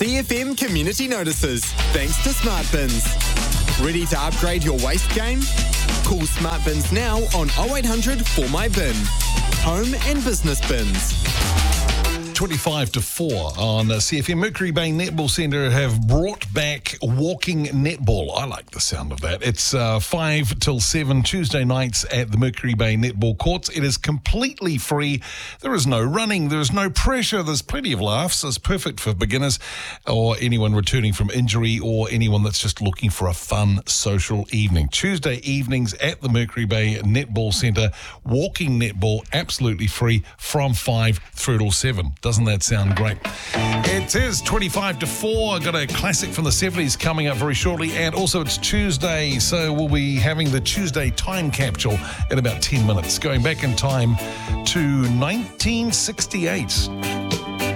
CFM community notices, thanks to Smart Bins. Ready to upgrade your waste game? Call Smart Bins now on 0800 For My Bin. Home and business bins. 25 to 4 on CFM. Mercury Bay Netball Centre have brought back walking netball. I like the sound of that. It's 5 till 7 Tuesday nights at the Mercury Bay Netball Courts. It is completely free. There is no running. There is no pressure. There's plenty of laughs. It's perfect for beginners or anyone returning from injury or anyone that's just looking for a fun social evening. Tuesday evenings at the Mercury Bay Netball Centre. Walking netball, absolutely free from 5 through till 7. Doesn't that sound great? It is 25 to 4. Got a classic from the 70s coming up very shortly. And also it's Tuesday, so we'll be having the Tuesday time capsule in about 10 minutes. Going back in time to 1968.